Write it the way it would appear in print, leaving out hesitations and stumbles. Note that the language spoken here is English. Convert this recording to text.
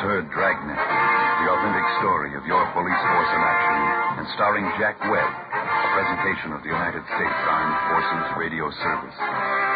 heard Dragnet, the authentic story of your police force in action, and starring Jack Webb, a presentation of the United States Armed Forces Radio Service.